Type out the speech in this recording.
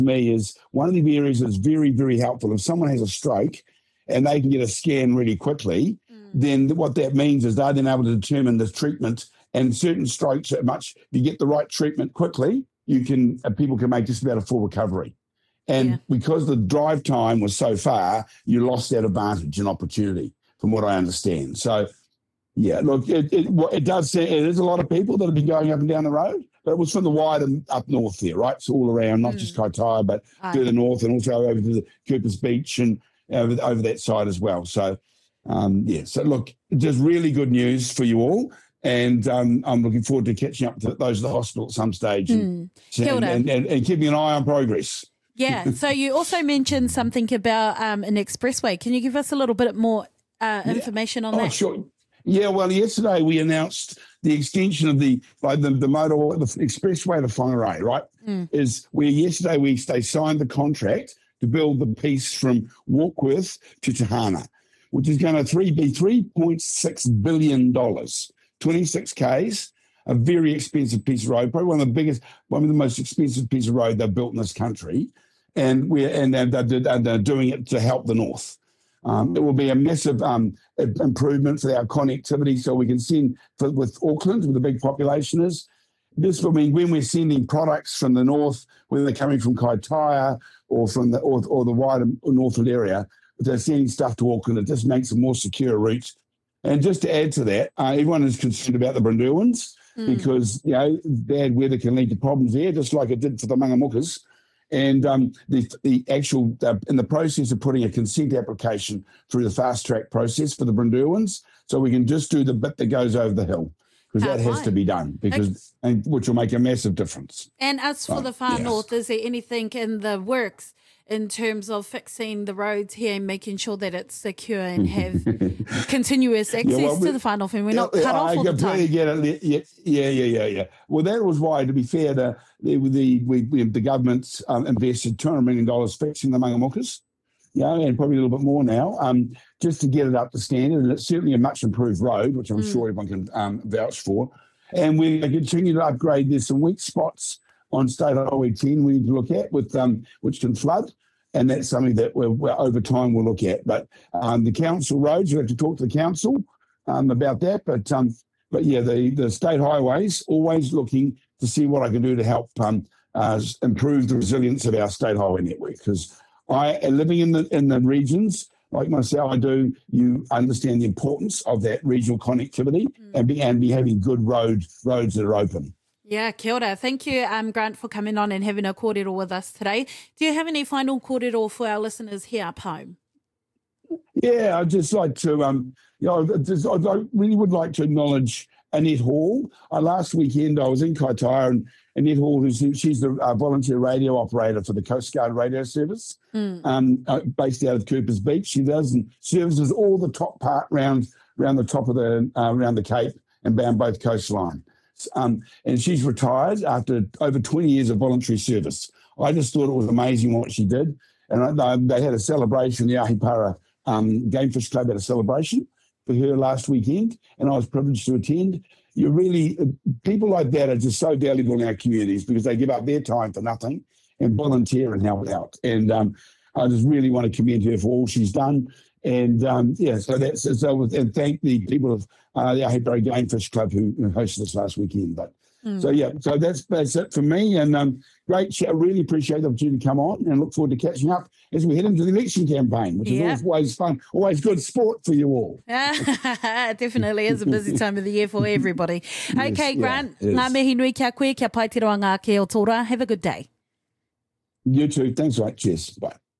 me is one of the areas that's very, very helpful. If someone has a stroke and they can get a scan really quickly, then what that means is they're then able to determine the treatment. And certain strokes, if you get the right treatment quickly, people can make just about a full recovery. And because the drive time was so far, you lost that advantage and opportunity, from what I understand. So, look, it does say it is a lot of people that have been going up and down the road, but it was from the wide and up north there, right? It's all around, not just Kaitaia, but further north and also over to the Coopers Beach and over that side as well. So, so look, just really good news for you all. And I'm looking forward to catching up to those at the hospital at some stage and keeping an eye on progress. Yeah, so you also mentioned something about an expressway. Can you give us a little bit more information on that? Sure. Yeah, well, yesterday we announced the extension of the expressway to Whangarei, right? Yesterday they signed the contract to build the piece from Warkworth to Tahana, which is going to be $3.6 billion, 26 Ks, a very expensive piece of road, probably one of the most expensive pieces of road they've built in this country, and they're doing it to help the north. It will be a massive improvement for our connectivity, so we can send with Auckland, where the big population is. This will mean when we're sending products from the north, whether they're coming from Kaitaia or from the wider northern area, if they're sending stuff to Auckland, it just makes a more secure route. And just to add to that, everyone is concerned about the Brunduans because bad weather can lead to problems there, just like it did for the Mangamukas. And the actual in the process of putting a consent application through the fast track process for the Brunduans, so we can just do the bit that goes over the hill, because that has to be done, which will make a massive difference. And as for the far north, is there anything in the works in terms of fixing the roads here and making sure that it's secure and have continuous access to the far north, and we're not cut off all the time? I completely get it. Yeah. Well, that was why, to be fair, the government's invested $200 million fixing the Mangamukas, and probably a little bit more now, just to get it up to standard. And it's certainly a much improved road, which I'm sure everyone can vouch for. And we continue to upgrade. There's some weak spots on State Highway 10 we need to look at, which can flood. And that's something that we're over time we'll look at. But the council roads, you have to talk to the council about that. But the state highways, always looking to see what I can do to help improve the resilience of our state highway network. Because living in the regions like myself, you understand the importance of that regional connectivity and be having good roads that are open. Yeah, kia ora. Thank you, Grant, for coming on and having a kōrero with us today. Do you have any final kōrero for our listeners here up home? Yeah, I'd just like to, I really would like to acknowledge Annette Hall. Last weekend I was in Kaitaia, and Annette Hall, she's the volunteer radio operator for the Coast Guard radio service, based out of Coopers Beach. She does and services all the top part around the top of around the Cape and down both coastline. And she's retired after over 20 years of voluntary service. I just thought it was amazing what she did. And they had a celebration, the Ahipara Gamefish Club had a celebration for her last weekend, and I was privileged to attend. People like that are just so valuable in our communities because they give up their time for nothing and volunteer and help out. And I just really want to commend her for all she's done. And and thank the people of the Ahipara Gamefish Club who hosted us last weekend. But so that's it for me. And great chat. I really appreciate the opportunity to come on and look forward to catching up as we head into the election campaign, which is always fun, always good sport for you all. Definitely is a busy time of the year for everybody. Okay, Grant, ngā mihi nui kia koe, kia pai te roanga ke o tōra. Have a good day. You too. Thanks, right. Cheers. Bye.